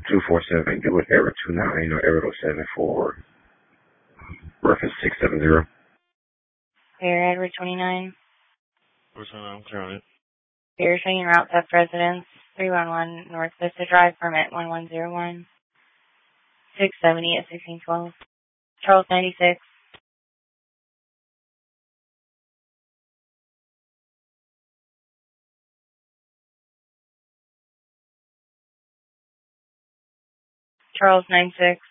247, do it error 29 or error 07 for reference 670. Here, Edward 29. What's on? I'm clear on it. Verifying route theft residence 311 North Vista Drive, permit 1101. 670 at 1612. Charles 96. Charles 96.